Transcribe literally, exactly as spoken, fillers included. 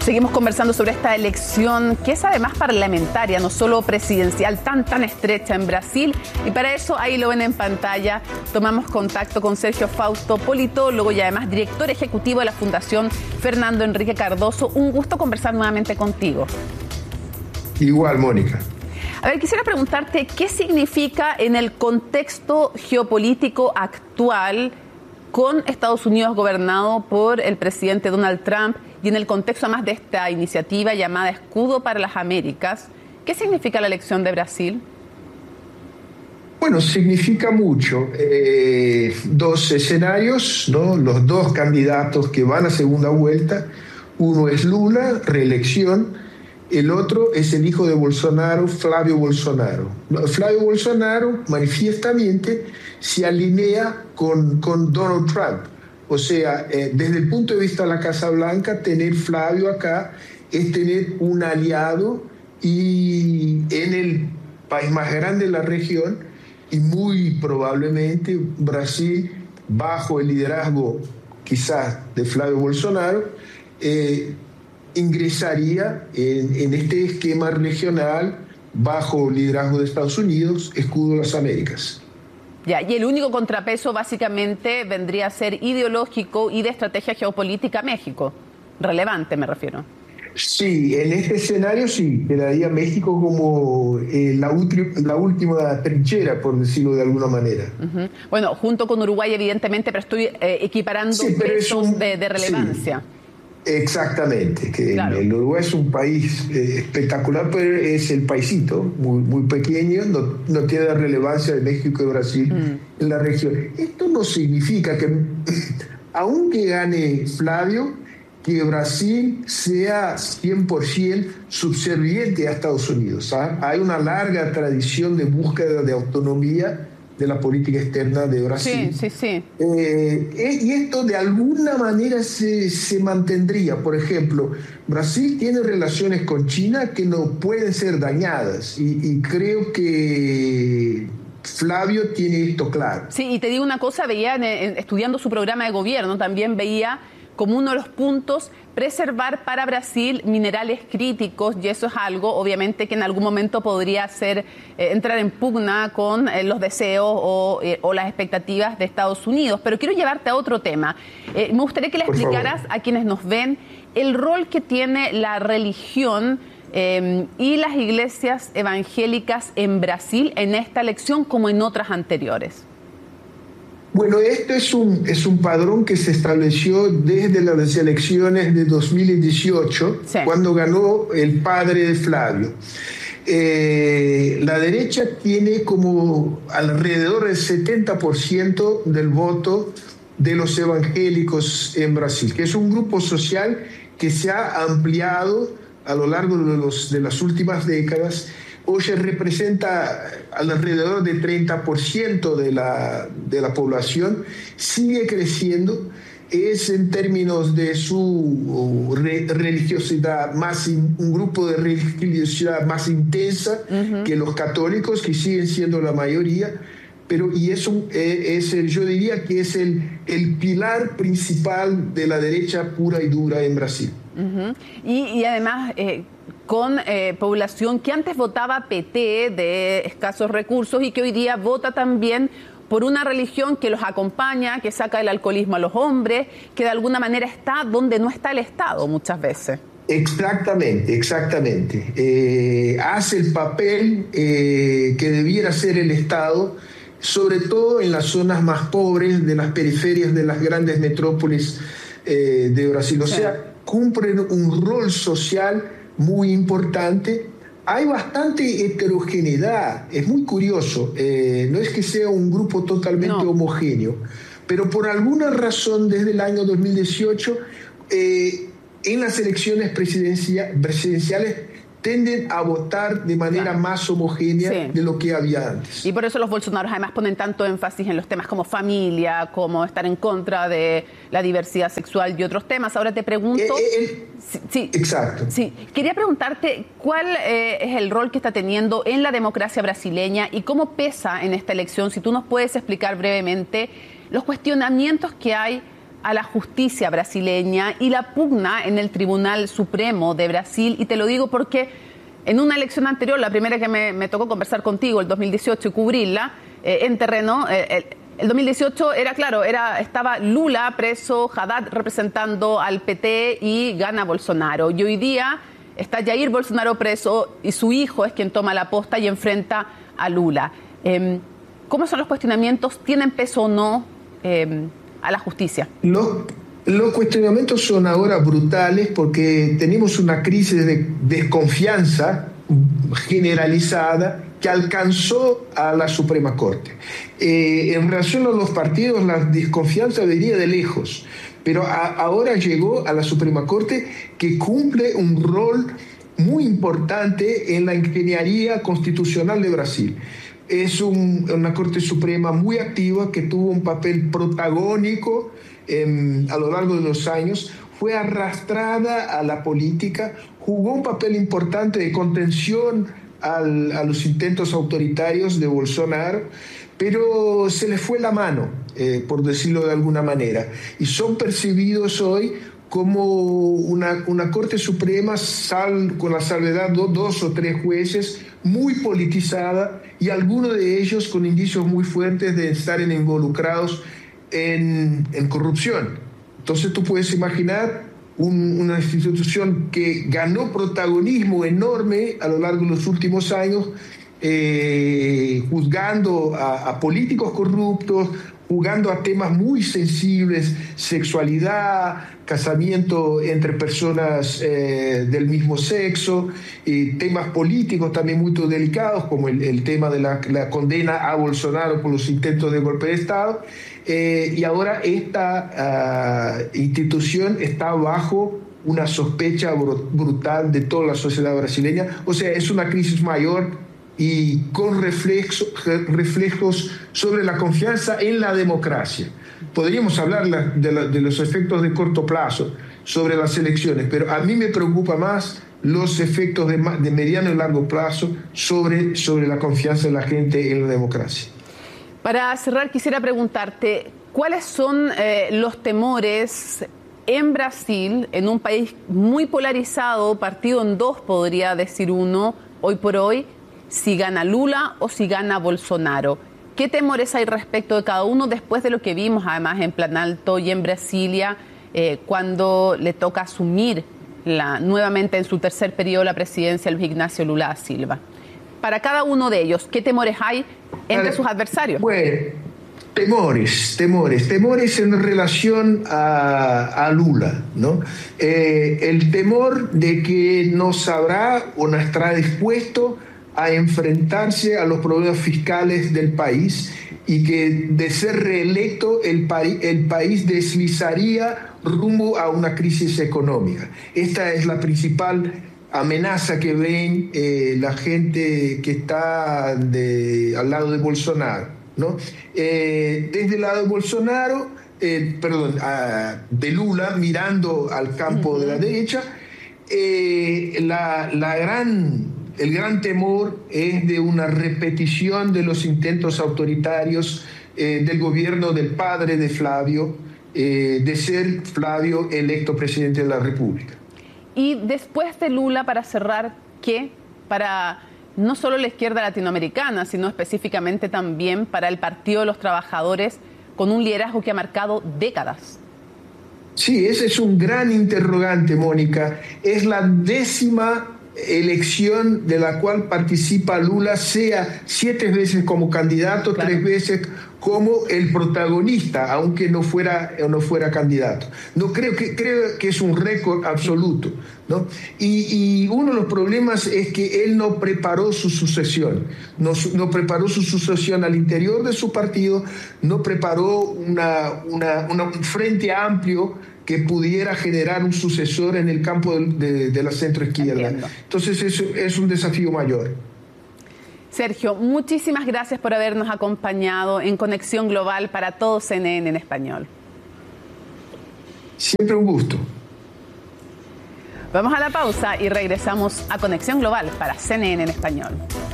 Seguimos conversando sobre esta elección que es además parlamentaria, no solo presidencial, tan tan estrecha en Brasil. Y para eso, ahí lo ven en pantalla, tomamos contacto con Sergio Fausto, politólogo y además director ejecutivo de la Fundación Fernando Henrique Cardoso. Un gusto conversar nuevamente contigo. Igual, Mónica. A ver, quisiera preguntarte, ¿qué significa en el contexto geopolítico actual con Estados Unidos gobernado por el presidente Donald Trump y en el contexto además de esta iniciativa llamada Escudo para las Américas? ¿Qué significa la elección de Brasil? Bueno, significa mucho. Eh, dos escenarios, ¿no? Los dos candidatos que van a segunda vuelta. Uno es Lula, reelección. El otro es el hijo de Bolsonaro, Flávio Bolsonaro. Flávio Bolsonaro manifiestamente se alinea con, con Donald Trump. O sea, eh, desde el punto de vista de la Casa Blanca, tener Flávio acá es tener un aliado y en el país más grande de la región, y muy probablemente Brasil, bajo el liderazgo quizás de Flávio Bolsonaro, eh, ingresaría en, en este esquema regional bajo liderazgo de Estados Unidos, Escudo de las Américas. Ya, y el único contrapeso básicamente vendría a ser ideológico y de estrategia geopolítica México. Relevante, me refiero. Sí, en este escenario sí, quedaría México como eh, la, la última trinchera, por decirlo de alguna manera. Uh-huh. Bueno, junto con Uruguay, evidentemente, pero estoy eh, equiparando sí, pero pesos un, de, de relevancia. Sí. Exactamente, que claro. El Uruguay es un país eh, espectacular, pero es el paisito, muy, muy pequeño, no, no tiene la relevancia de México y Brasil mm. en la región. Esto no significa que, aunque gane Flávio, que Brasil sea cien por ciento subserviente a Estados Unidos. ¿sabes? Hay una larga tradición de búsqueda de autonomía de la política externa de Brasil. Sí, sí, sí. Eh, y esto de alguna manera se, se mantendría. Por ejemplo, Brasil tiene relaciones con China que no pueden ser dañadas y, y creo que Flávio tiene esto claro. Sí, y te digo una cosa, veía en, en, estudiando su programa de gobierno, también veía como uno de los puntos preservar para Brasil minerales críticos, y eso es algo obviamente que en algún momento podría ser eh, entrar en pugna con eh, los deseos o, eh, o las expectativas de Estados Unidos. Pero quiero llevarte a otro tema. Eh, me gustaría que le explicaras a quienes nos ven el rol que tiene la religión eh, y las iglesias evangélicas en Brasil en esta elección como en otras anteriores. Bueno, esto es un, es un padrón que se estableció desde las elecciones de dos mil dieciocho, sí. cuando ganó el padre de Flávio. Eh, la derecha tiene como alrededor del setenta por ciento del voto de los evangélicos en Brasil, que es un grupo social que se ha ampliado a lo largo de, los, de las últimas décadas. Hoy representa alrededor del treinta por ciento de la, de la población, sigue creciendo, es en términos de su re, religiosidad, más in, un grupo de religiosidad más intensa uh-huh. que los católicos, que siguen siendo la mayoría, pero y es, un, es el, yo diría que es el, el pilar principal de la derecha pura y dura en Brasil. Uh-huh. y, y además... Eh... con eh, población que antes votaba P T de escasos recursos y que hoy día vota también por una religión que los acompaña, que saca el alcoholismo a los hombres, que de alguna manera está donde no está el Estado muchas veces. Exactamente, exactamente. Eh, hace el papel eh, que debiera ser el Estado, sobre todo en las zonas más pobres de las periferias de las grandes metrópolis eh, de Brasil. O sí. sea, cumplen un rol social muy importante. Hay bastante heterogeneidad, es muy curioso, eh, no es que sea un grupo totalmente no. homogéneo, pero por alguna razón desde el año dos mil dieciocho eh, en las elecciones presidencia, presidenciales tienden a votar de manera claro. más homogénea sí. de lo que había antes. Y por eso los bolsonaros además ponen tanto énfasis en los temas como familia, como estar en contra de la diversidad sexual y otros temas. Ahora te pregunto... Eh, eh, sí, sí, exacto. Sí. Quería preguntarte cuál eh, es el rol que está teniendo en la democracia brasileña y cómo pesa en esta elección, si tú nos puedes explicar brevemente los cuestionamientos que hay a la justicia brasileña y la pugna en el Tribunal Supremo de Brasil. Y te lo digo porque en una elección anterior, la primera que me, me tocó conversar contigo, el dos mil dieciocho, y cubrirla eh, en terreno, eh, el, el dos mil dieciocho era claro, era, estaba Lula preso, Haddad representando al P T y gana Bolsonaro. Y hoy día está Jair Bolsonaro preso y su hijo es quien toma la posta y enfrenta a Lula. Eh, ¿Cómo son los cuestionamientos? ¿Tienen peso o no eh, a la justicia? Los, los cuestionamientos son ahora brutales porque tenemos una crisis de desconfianza generalizada que alcanzó a la Suprema Corte. Eh, en relación a los partidos, la desconfianza venía de lejos, pero a, ahora llegó a la Suprema Corte, que cumple un rol muy importante en la ingeniería constitucional de Brasil. Es un, una Corte Suprema muy activa que tuvo un papel protagónico eh, a lo largo de los años, fue arrastrada a la política, jugó un papel importante de contención al, a los intentos autoritarios de Bolsonaro, pero se les fue la mano, eh, por decirlo de alguna manera, y son percibidos hoy como una, una Corte Suprema sal, con la salvedad de dos o tres jueces muy politizada y algunos de ellos con indicios muy fuertes de estar involucrados en, en corrupción. Entonces tú puedes imaginar un, una institución que ganó protagonismo enorme a lo largo de los últimos años, eh, juzgando a, a políticos corruptos, jugando a temas muy sensibles, sexualidad, casamiento entre personas eh, del mismo sexo, eh, temas políticos también muy delicados, como el, el tema de la, la condena a Bolsonaro por los intentos de golpe de Estado, eh, y ahora esta uh, institución está bajo una sospecha brutal de toda la sociedad brasileña. O sea, es una crisis mayor y con reflexo, reflejos sobre la confianza en la democracia. Podríamos hablar la, de, la, de los efectos de corto plazo sobre las elecciones, pero a mí me preocupa más los efectos de, de mediano y largo plazo sobre, sobre la confianza de la gente en la democracia. Para cerrar, quisiera preguntarte, ¿cuáles son eh, los temores en Brasil, en un país muy polarizado, partido en dos, podría decir uno, hoy por hoy, si gana Lula o si gana Bolsonaro? ¿Qué temores hay respecto de cada uno después de lo que vimos además en Planalto y en Brasilia, eh, cuando le toca asumir la, nuevamente en su tercer periodo la presidencia Luis Ignacio Lula da Silva? Para cada uno de ellos, ¿qué temores hay entre sus adversarios? Bueno, temores, temores, temores en relación a, a Lula, ¿no? Eh, el temor de que no sabrá o no estará dispuesto a enfrentarse a los problemas fiscales del país y que de ser reelecto el, país, el país deslizaría rumbo a una crisis económica. Esta es la principal amenaza que ven eh, la gente que está de, al lado de Bolsonaro, ¿no? Eh, desde el lado de Bolsonaro, eh, perdón, a, de Lula, mirando al campo uh-huh. de la derecha, eh, la, la gran... El gran temor es de una repetición de los intentos autoritarios eh, del gobierno del padre de Flavio, eh, de ser Flavio electo presidente de la República. Y después de Lula, para cerrar, ¿qué? Para no solo la izquierda latinoamericana, sino específicamente también para el Partido de los Trabajadores, con un liderazgo que ha marcado décadas. Sí, ese es un gran interrogante, Mónica. Es la décima elección de la cual participa Lula, sea siete veces como candidato, claro. tres veces como el protagonista, aunque no fuera, no fuera candidato. No creo que, creo que es un récord absoluto, ¿no? Y, y uno de los problemas es que él no preparó su sucesión, no, no preparó su sucesión al interior de su partido, no preparó una, una, una, un frente amplio que pudiera generar un sucesor en el campo de, de, de la centroizquierda. Entiendo. Entonces eso es un desafío mayor. Sergio, muchísimas gracias por habernos acompañado en Conexión Global para todo C N N en español. Siempre un gusto. Vamos a la pausa y regresamos a Conexión Global para C N N en español.